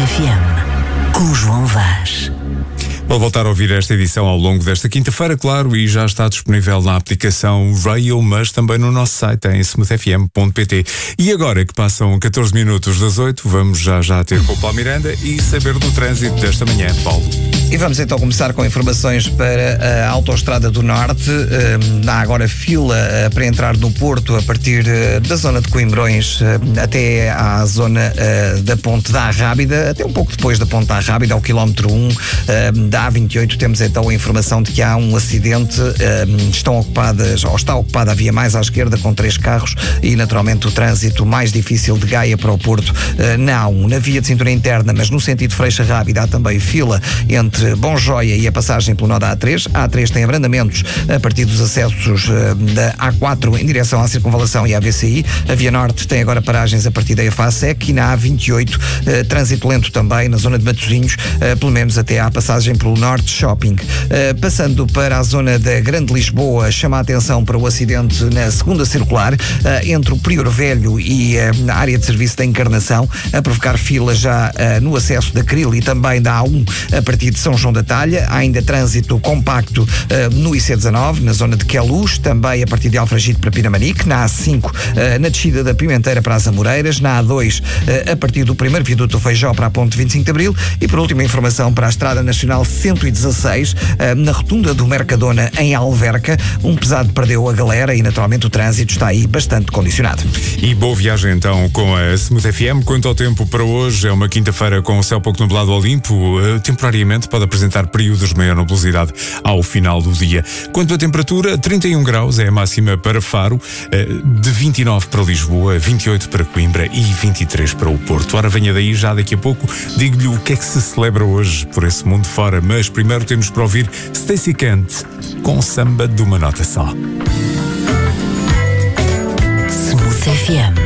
FM, com João Vaz. Vou voltar a ouvir esta edição ao longo desta quinta-feira, claro, e já está disponível na aplicação Rail, mas também no nosso site em smoothfm.pt. E agora que passam 14 minutos das 8, vamos já ter com o Paulo Miranda e saber do trânsito desta manhã. Paulo. E vamos então começar com informações para a Autoestrada do Norte. Há agora fila para entrar no Porto a partir da zona de Coimbrões até à zona da Ponte da Arrábida, até um pouco depois da Ponte da Arrábida, ao quilómetro 1 da A28. Temos então a informação de que há um acidente. Está ocupada a via mais à esquerda com 3 carros e naturalmente o trânsito mais difícil de Gaia para o Porto na A1. Na via de cintura interna, mas no sentido Freixa Rábida, há também fila entre Bom Joia e a passagem pelo nó da A3. A A3 tem abrandamentos a partir dos acessos da A4 em direção à Circunvalação e à VCI. A Via Norte tem agora paragens a partir da EFASEC e na A28 trânsito lento também na zona de Matosinhos, pelo menos até à passagem pelo Norte Shopping. Passando para a zona da Grande Lisboa, chama a atenção para o acidente na segunda circular, entre o Prior Velho e a área de serviço da Encarnação, a provocar fila já no acesso da Cril e também da A1 a partir de São João da Talha. Há ainda trânsito compacto no IC19, na zona de Queluz, também a partir de Alfragide para Pinamanique, na A5, na descida da Pimenteira para as Amoreiras, na A2, a partir do primeiro viaduto do Feijó para a ponte 25 de Abril e, por última informação, para a Estrada Nacional 116, na rotunda do Mercadona em Alverca. Um pesado perdeu a galera e, naturalmente, o trânsito está aí bastante condicionado. E boa viagem, então, com a Smooth FM. Quanto ao tempo para hoje, é uma quinta-feira com o céu pouco nublado ao limpo. Temporariamente pode apresentar períodos de maior nubosidade ao final do dia. Quanto à temperatura, 31 graus é a máxima para Faro, de 29 para Lisboa, 28 para Coimbra e 23 para o Porto. Ora, venha daí, já daqui a pouco digo-lhe o que é que se celebra hoje por esse mundo fora, mas primeiro temos para ouvir Stacey Kent com samba de uma nota só. Smooth FM.